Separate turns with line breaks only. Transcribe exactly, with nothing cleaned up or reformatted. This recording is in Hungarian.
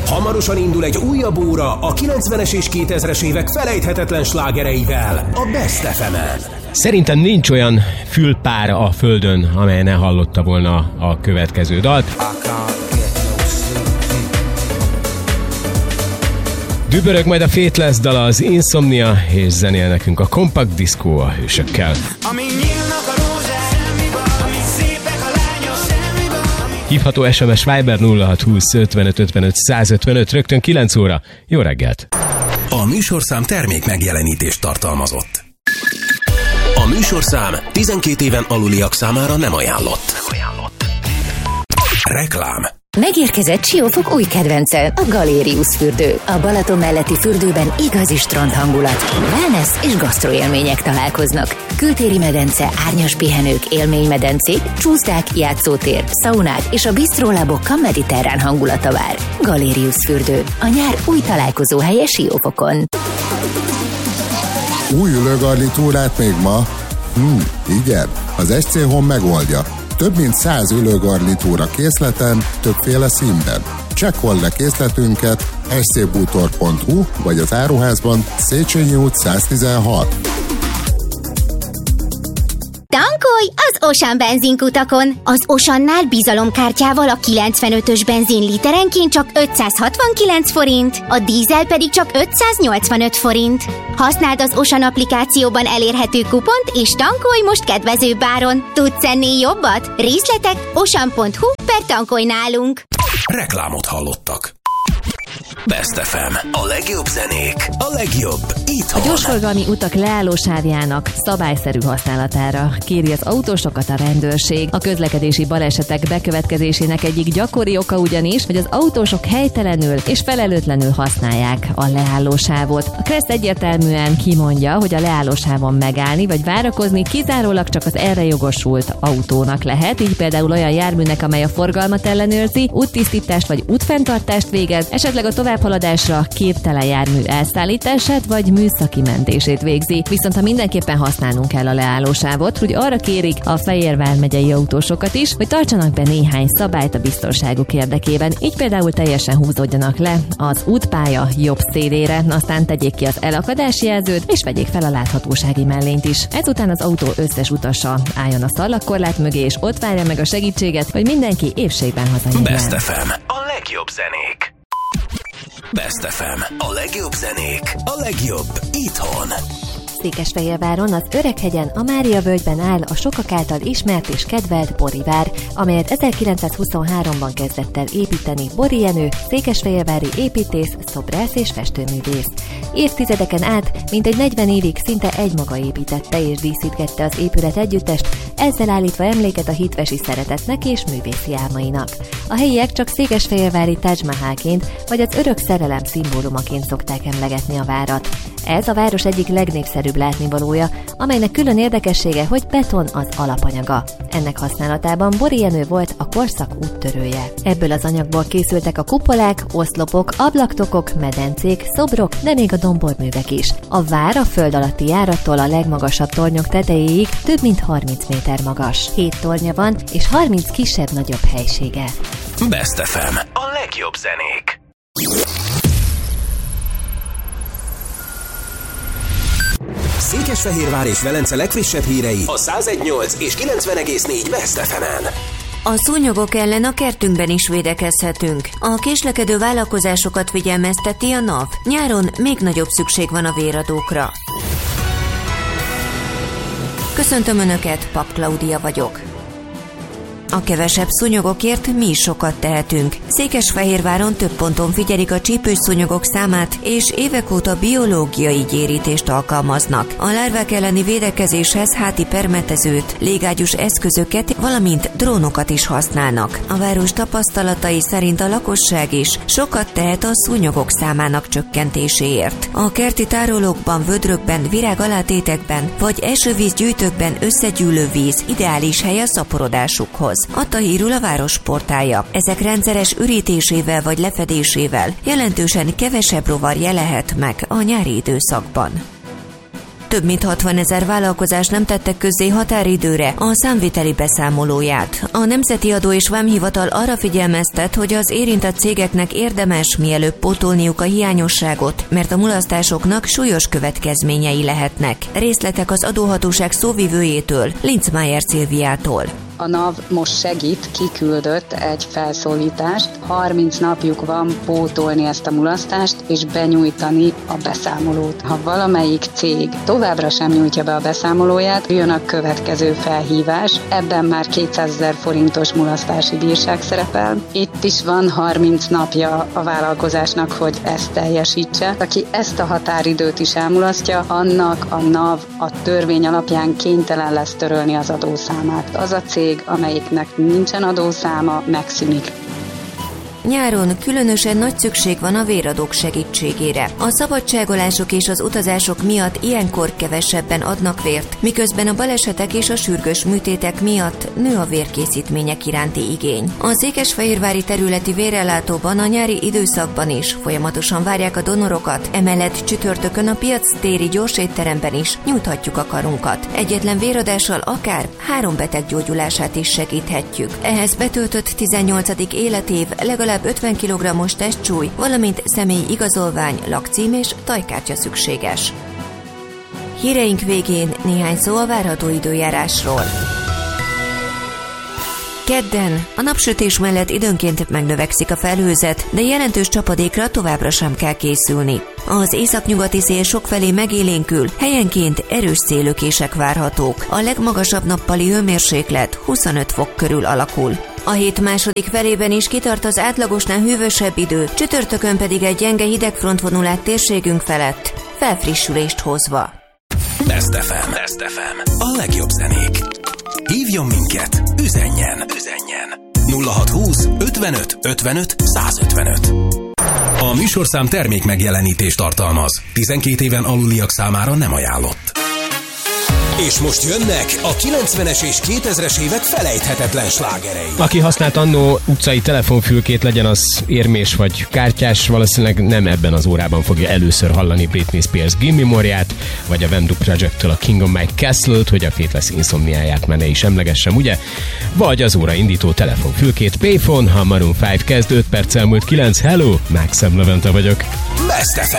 Hamarosan indul egy újabb óra a kilencvenes és kétezres évek felejthetetlen slágereivel a Best ef emen.
Szerintem nincs olyan fülpár a földön, amely ne hallotta volna a következő dalt. Dübörög majd a Faithless dala, az Insomnia, és zenél nekünk a Compact Disco a hősökkel. Hívható es em es Viber nulla hat húsz ötvenöt ötvenöt százötvenöt, rögtön kilenc óra. Jó reggelt!
A műsorszám termék megjelenítést tartalmazott. A műsorszám tizenkét éven aluliak számára nem ajánlott. Nem ajánlott. Reklám.
Megérkezett Siófok új kedvence, a Galérius fürdő. A Balaton melletti fürdőben igazi strand hangulat, wellness és gasztroélmények találkoznak. Kültéri medence, árnyas pihenők, élménymedencék, csúszdák, játszótér, szaunák és a bistrólabok a mediterrán hangulata vár. Galérius fürdő, a nyár új találkozóhelye Siófokon.
Új ülőgarnitúrát még ma? Hm, igen, az es cé Home megoldja. Több mint száz ülőgarnitúra készleten, többféle színben. Csekkold le készletünket es cé bútor pont hú vagy az áruházban, Széchenyi út száztizenhat.
Tankolj az Ocean benzinkutakon! Az Oceannál bizalomkártyával a kilencvenötös benzin literenként csak ötszázhatvankilenc forint, a dízel pedig csak ötszáznyolcvanöt forint. Használd az Ocean applikációban elérhető kupont, és tankolj most kedvezőbb áron. Tudsz ennél jobbat? Részletek ocean pont hú per tankolj nálunk.
Reklámot hallottak. Best ef em. A legjobb zenék, a legjobb itthon.
A gyorsforgalmi utak leállósávjának szabályszerű használatára kéri az autósokat a rendőrség. A közlekedési balesetek bekövetkezésének egyik gyakori oka ugyanis, hogy az autósok helytelenül és felelőtlenül használják a leállósávot. A Kressz egyértelműen kimondja, hogy a leállósávon megállni vagy várakozni kizárólag csak az erre jogosult autónak lehet, így például olyan járműnek, amely a forgalmat ellenőrzi, úttisztítást vagy útfenntartást végez, esetleg a továbbhaladásra képtelen jármű elszállítását vagy műszaki mentését végzi. Viszont ha mindenképpen használnunk kell a leállósávot, hogy arra kérik a Fejérvár megyei autósokat is, hogy tartsanak be néhány szabályt a biztonságuk érdekében. Így például teljesen húzódjanak le az útpálya jobb szélére, aztán tegyék ki az elakadási jelzőt, és vegyék fel a láthatósági mellényt is. Ezután az autó összes utasa álljon a szallagkorlát mögé, és ott várja meg a segítséget, hogy mindenki épségben hazajönjen.
Best ef em. A legjobb zenék. Best ef em. A legjobb zenék, a legjobb itthon.
Székesfehérváron az Öreghegyen, a Mária völgyben áll a sokak által ismert és kedvelt Bori vár, amelyet ezerkilencszázhuszonháromban kezdett el építeni Bori Jenő, székesfehérvári építész, szobrász és festőművész. Évtizedeken át, mintegy negyven évig szinte egymaga építette és díszítgette az épület együttest, ezzel állítva emléket a hitvesi szeretetnek és művészi álmainak. A helyiek csak székesfehérvári Taj Mahalként vagy az örök szerelem szimbólumaként szokták emlegetni a várat. Ez a város egyik legnépszerűbb látnivalója, amelynek külön érdekessége, hogy beton az alapanyaga. Ennek használatában Bori Jenő volt a korszak úttörője. Ebből az anyagból készültek a kupolák, oszlopok, ablaktokok, medencék, szobrok, de még a domborművek is. A vár a föld alatti járattól a legmagasabb tornyok tetejéig több mint harminc méter magas. Hét tornya van, és harminc kisebb-nagyobb helysége.
Best ef em. A legjobb zenék. Székesfehérvár és Velence legfrissebb hírei a száz egy egész nyolc és kilencven egész négy Best ef emen.
A szúnyogok ellen a kertünkben is védekezhetünk. A késlekedő vállalkozásokat figyelmezteti a NAV. Nyáron még nagyobb szükség van a véradókra. Köszöntöm Önöket, Pap Klaudia vagyok. A kevesebb szúnyogokért mi is sokat tehetünk. Székesfehérváron több ponton figyelik a csípős szúnyogok számát, és évek óta biológiai gyérítést alkalmaznak. A lárvák elleni védekezéshez háti permetezőt, légágyús eszközöket, valamint drónokat is használnak. A város tapasztalatai szerint a lakosság is sokat tehet a szúnyogok számának csökkentéséért. A kerti tárolókban, vödrökben, virágalátétekben vagy esővízgyűjtőkben összegyűlő víz ideális hely a szaporodásukhoz. Adta hírül a város portálja. Ezek rendszeres ürítésével vagy lefedésével jelentősen kevesebb rovar jelenhet meg a nyári időszakban. Több mint hatvanezer vállalkozás nem tettek közzé határidőre a számviteli beszámolóját. A Nemzeti Adó és Vámhivatal arra figyelmeztet, hogy az érintett cégeknek érdemes mielőbb pótolniuk a hiányosságot, mert a mulasztásoknak súlyos következményei lehetnek. Részletek az adóhatóság szóvivőjétől, Linzmeier Szilviától.
A NAV most segít, kiküldött egy felszólítást, harminc napjuk van pótolni ezt a mulasztást és benyújtani a beszámolót. Ha valamelyik cég továbbra sem nyújtja be a beszámolóját, jön a következő felhívás, ebben már kétszázezer forintos mulasztási bírság szerepel. Itt is van harminc napja a vállalkozásnak, hogy ezt teljesítse. Aki ezt a határidőt is elmulasztja, annak a NAV a törvény alapján kénytelen lesz törölni az adószámát. Az a cég, amelyiknek nincsen adószáma, megszűnik.
Nyáron különösen nagy szükség van a véradók segítségére. A szabadságolások és az utazások miatt ilyenkor kevesebben adnak vért, miközben a balesetek és a sürgős műtétek miatt nő a vérkészítmények iránti igény. A székesfehérvári területi vérellátóban a nyári időszakban is folyamatosan várják a donorokat, emellett csütörtökön a piac téri gyorsétteremben is nyújthatjuk a karunkat. Egyetlen véradással akár három beteg gyógyulását is segíthetjük. Ehhez betöltött tizennyolcadik életév, legalább ötven kilogrammos testsúly, valamint személyi igazolvány, lakcím és tajkártya szükséges. Híreink végén néhány szó a várható időjárásról. Kedden a napsütés mellett időnként megnövekszik a felhőzet, de jelentős csapadékra továbbra sem kell készülni. Az északnyugati szél sokfelé megélénkül, helyenként erős szélökések várhatók. A legmagasabb nappali hőmérséklet huszonöt fok körül alakul. A hét második felében is kitart az átlagosnál hűvösebb idő, csütörtökön pedig egy gyenge hidegfront vonul át térségünk felett, felfrissülést hozva.
Best ef em. Best ef em. A legjobb zenék. Hívjon minket, üzenjen, üzenjen. nulla hat húsz ötvenöt ötvenöt százötvenöt. A műsorszám termék megjelenítést tartalmaz. tizenkét éven aluliak számára nem ajánlott. És most jönnek a kilencvenes és kétezres évek felejthetetlen slágerei.
Aki használt annó utcai telefonfülkét, legyen az érmés vagy kártyás, valószínűleg nem ebben az órában fogja először hallani Britney Spears Gimme More-ját, vagy a Vendu Project-től a King of My Castle-t, hogy a Faithless Insomniáját már ne is emlegessem, ugye? Vagy az óra indító telefonfülkét Payphone, ha Maroon öt kezd, öt perc elmúlt kilenc. Hello, Maxem Levente vagyok.
Best ef em.